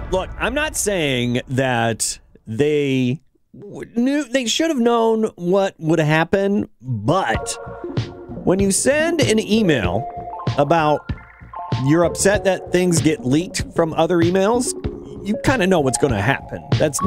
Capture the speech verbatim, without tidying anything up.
Look, I'm not saying that they knew they should have known what would happen, but when you send an email about you're upset that things get leaked from other emails, you kind of know what's going to happen. That's